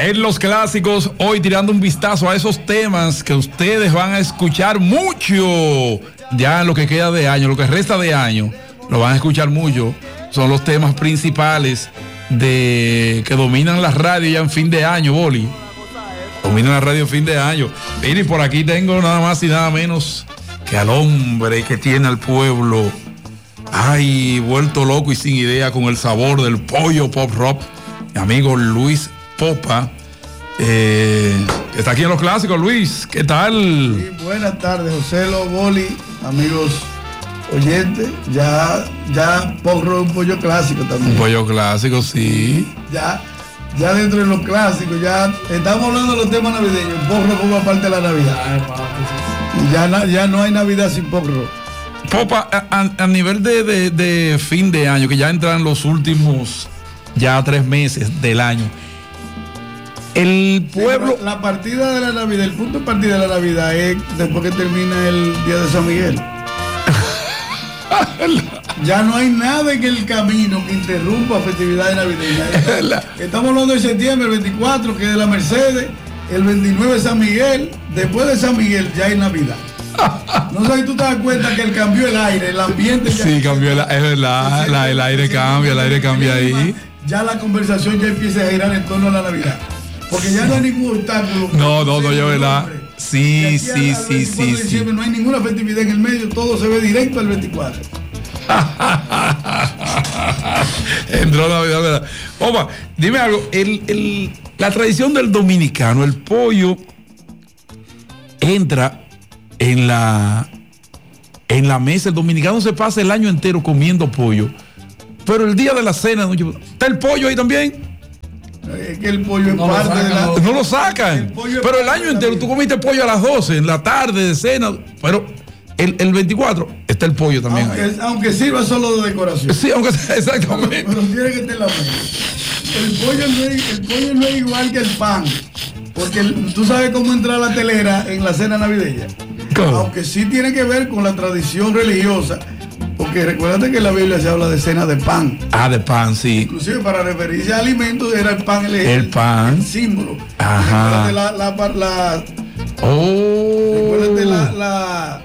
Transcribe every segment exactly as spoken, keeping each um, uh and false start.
En los clásicos, hoy tirando un vistazo a esos temas que ustedes van a escuchar mucho ya en lo que queda de año, lo que resta de año, lo van a escuchar mucho. Son los temas principales de que dominan la radio ya en fin de año, Boli. Dominan la radio en fin de año. Mire, por aquí tengo nada más y nada menos que al hombre que tiene al pueblo, ay, vuelto loco y sin idea con el sabor del pollo pop rock, mi amigo Luis Popa, eh, está aquí en los clásicos. Luis, ¿qué tal? Sí, buenas tardes, José Lo, Boli, amigos oyentes. Ya, ya Pop Rock, un pollo clásico también. Un pollo clásico, sí. Ya, ya dentro de los clásicos, ya estamos hablando de los temas navideños. Pop Rock forma parte de la Navidad. Ya, ya no hay Navidad sin Pop Rock. Popa, a, a nivel de, de, de fin de año, que ya entran los últimos ya tres meses del año. El pueblo. Sí, la partida de la Navidad, el punto de partida de la Navidad es después que termina el día de San Miguel. Ya no hay nada en el camino que interrumpa festividades navideñas. Estamos hablando de septiembre, el veinticuatro, que es de la Mercedes, el veintinueve de San Miguel, después de San Miguel ya hay Navidad. No sé si tú te das cuenta que él cambió el aire, el ambiente. Ya sí, cambió el aire, es verdad, la, el aire cambia, el aire cambia ahí. Ya la conversación ya empieza a girar en torno a la Navidad. Porque ya no hay ningún obstáculo. No, no, no, yo verdad. Sí, sí, sí, sí, sí. No hay ninguna festividad en el medio, todo se ve directo al veinticuatro. Entró Navidad, ¿verdad? Opa, dime algo, el, el, la tradición del dominicano, el pollo entra en la en la mesa. El dominicano se pasa el año entero comiendo pollo, pero el día de la cena, ¿está el pollo ahí también? Es que el pollo es no parte sacan, de la... No lo sacan, el pero el año entero tú comiste pollo a las doce, en la tarde, de cena, pero el, el veinticuatro está el pollo también aunque, ahí. Aunque sirva solo de decoración. Sí, aunque exactamente. Pero, pero tiene que estar la mesa. El pollo, no es, el pollo no es igual que el pan, porque el, tú sabes cómo entra la telera en la cena navideña. ¿Cómo? Aunque sí tiene que ver con la tradición religiosa. Porque recuérdate que en la Biblia se habla de cena de pan. Ah, de pan, sí. Inclusive para referirse a alimentos era el pan el, el pan. El símbolo. Ajá. Recuérdate la, la, la, oh. Recuérdate la, la,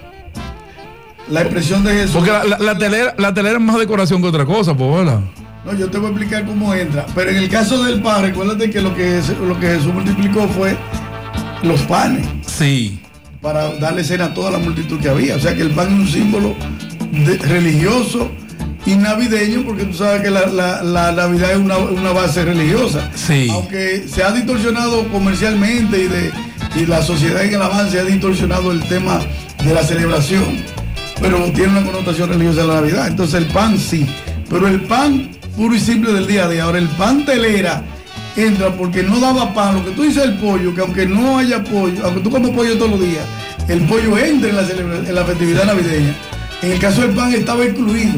la expresión de Jesús. Porque la, la, la, telera, la telera es más decoración que otra cosa, pues, ¿verdad? No, yo te voy a explicar cómo entra. Pero en el caso del pan, recuérdate que lo que, lo que Jesús multiplicó fue los panes. Sí. Para darle cena a toda la multitud que había. O sea que el pan es un símbolo de, religioso y navideño, porque tú sabes que la, la, la Navidad es una, una base religiosa. Sí. Aunque se ha distorsionado comercialmente y, de, y la sociedad en el avance ha distorsionado el tema de la celebración, pero tiene una connotación religiosa la Navidad. Entonces el pan sí, pero el pan puro y simple del día a día. Ahora el pan telera entra porque no daba pan. Lo que tú dices el pollo, que aunque no haya pollo, aunque tú comes pollo todos los días, el pollo entra en la, en la festividad navideña. En el caso del pan estaba incluido.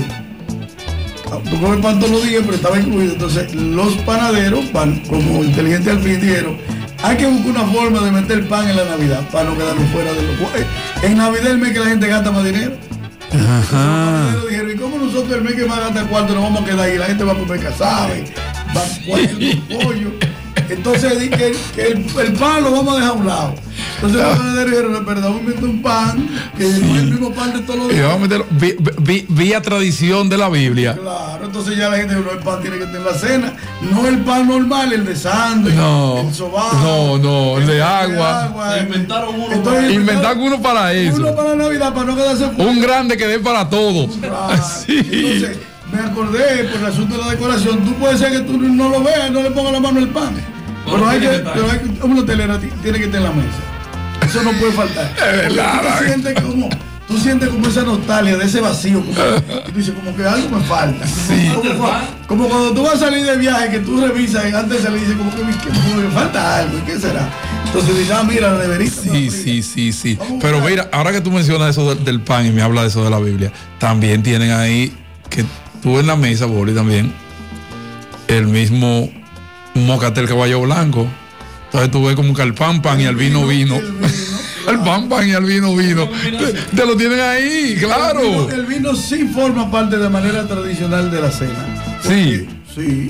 Tú comes pan todos los días, pero estaba incluido. Entonces los panaderos, pan, como inteligente al fin, dijeron, hay que buscar una forma de meter pan en la Navidad para no quedarnos fuera de lo. En Navidad el mes que la gente gasta más dinero. Ajá. Los dijeron, ¿y cómo nosotros el mes que más gasta cuarto nos vamos a quedar ahí? La gente va a comer casabe, va a comer pollo. Entonces que, que el, el pan lo vamos a dejar a un lado. Entonces los panaderos dijeron, perdón, vamos a meter un pan que sí. No es el mismo pan de todos los días. Y vamos a meterlo vía, vía, vía tradición de la Biblia. Claro, entonces ya la gente dijo, no, el pan tiene que tener la cena, no el pan normal, el de sándwich, no, el sobao, no, no, el, el de agua. De agua. Inventaron uno. Entonces, para... Inventaron uno para eso. Uno para Navidad, para no quedarse fuera. Un grande que dé para todos. Claro. Sí. Entonces, me acordé por el asunto de la decoración, tú puedes ser que tú no lo veas, no le pongas la mano al pan. Pero, pero hay que, pero hay que, una telera tiene que estar en la mesa. Eso no puede faltar. Es verdad. Tú sientes como, tú sientes como esa nostalgia de ese vacío, como, y tú dices como que algo me falta. Sí. Como, como cuando tú vas a salir de viaje, que tú revisas y antes de salir dices como que, como que me falta algo, ¿y qué será? Entonces dices, ah, mira, la neverita. Sí, sí, sí, sí. Pero mira, ahora que tú mencionas eso del, del pan y me hablas de eso de la Biblia, también tienen ahí que tú en la mesa, Boli, también el mismo mocatel caballo blanco. Entonces tú ves como que al pan pan y al vino vino. Al pan pan y al vino vino. Te, te lo tienen ahí, claro. El vino, el vino sí forma parte de manera tradicional de la cena. Porque, sí. Sí.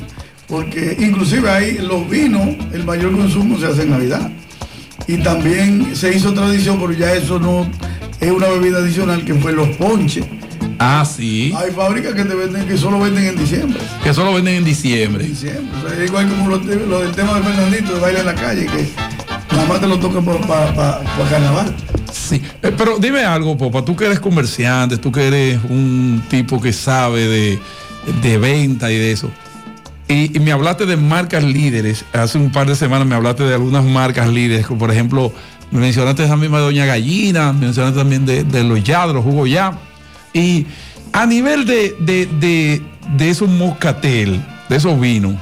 porque inclusive ahí los vinos, el mayor consumo se hace en Navidad. Y también se hizo tradición, pero ya eso no es una bebida adicional, que fue los ponches. Ah, sí. Hay fábricas que te venden, que solo venden en diciembre. Que solo venden en diciembre. En diciembre. O sea, es igual como lo, lo del tema de Fernandito, de baile en la calle, que nada más te lo tocan para pa, pa, pa carnaval. Sí, eh, pero dime algo, Popa, tú que eres comerciante, tú que eres un tipo que sabe de, de venta y de eso. Y, y me hablaste de marcas líderes. Hace un par de semanas me hablaste de algunas marcas líderes, como por ejemplo, me mencionaste esa misma de Doña Gallina, me mencionaste también de, de los ya, de los jugos ya. Y a nivel de, de, de, de esos moscatel, de esos vinos,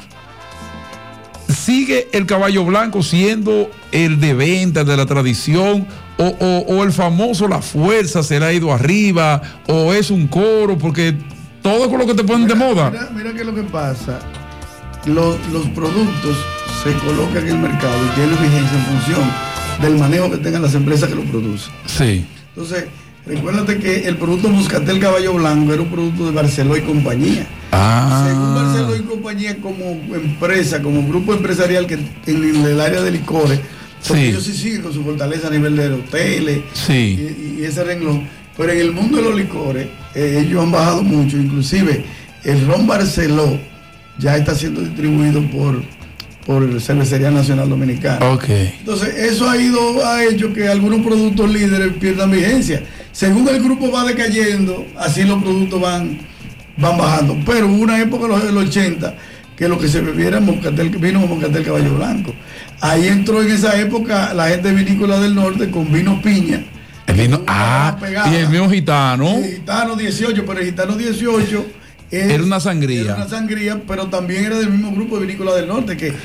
¿sigue el Caballo Blanco siendo el de venta, de la tradición? O, o, o el famoso La Fuerza se le ha ido arriba, o es un coro, porque todo con lo que te ponen mira, de moda. Mira, mira que lo que pasa, los, los productos se colocan en el mercado y tienen vigencia en función del manejo que tengan las empresas que lo producen. Sí. Entonces, recuérdate que el producto Moscatel Caballo Blanco era un producto de Barceló y compañía. Ah. Según Barceló y compañía, como empresa, como grupo empresarial que en el área de licores, porque sí, ellos sí siguen con su fortaleza a nivel de hoteles, sí, y, y ese renglón. Pero en el mundo de los licores, eh, ellos han bajado mucho. Inclusive el ron Barceló ya está siendo distribuido por por Cervecería Nacional Dominicana. Okay. Entonces eso ha ido a hecho que algunos productos líderes pierdan vigencia. Según el grupo va decayendo, así los productos van van bajando. Pero hubo una época en los ochenta que lo que se bebiera moscatel, vino Moscatel Caballo Blanco. Ahí entró en esa época la gente vinícola del norte con vino piña. El vino, ah, y el mismo gitano. El gitano dieciocho, pero el gitano dieciocho es, era una sangría. Era una sangría, pero también era del mismo grupo de vinícola del norte, que